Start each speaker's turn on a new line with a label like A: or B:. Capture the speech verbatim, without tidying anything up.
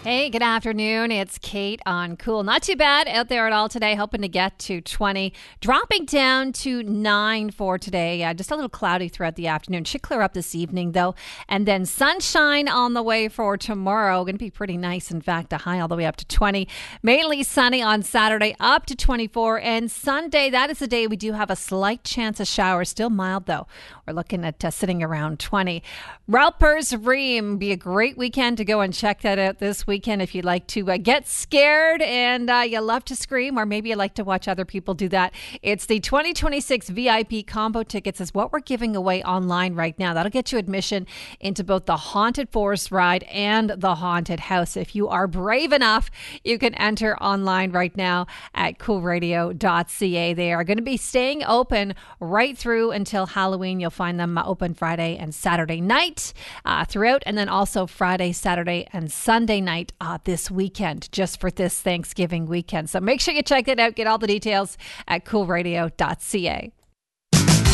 A: Hey, good afternoon. It's Kate on Cool. Not too bad out there at all today. Hoping to get to twenty, dropping down to nine for today. Uh, just a little cloudy throughout the afternoon. Should clear up this evening though. And then sunshine on the way for tomorrow. Going to be pretty nice. In fact, a high all the way up to twenty. Mainly sunny on Saturday, up to twenty-four. And Sunday, that is the day we do have a slight chance of showers. Still mild though. We're looking at uh, sitting around twenty. Ralpers Ream, be a great weekend to go and check that out this weekend if you'd like to uh, get scared and uh, you love to scream, or maybe you like to watch other people do that. It's the twenty twenty-six V I P combo tickets is what we're giving away online right now. That'll get you admission into both the Haunted Forest ride and the Haunted House. If you are brave enough, you can enter online right now at cool radio dot c a. They are going to be staying open right through until Halloween. You'll find them open Friday and Saturday night uh, throughout, and then also Friday, Saturday, and Sunday night uh, this weekend, just for this Thanksgiving weekend. So make sure you check it out. Get all the details at cool radio dot c a.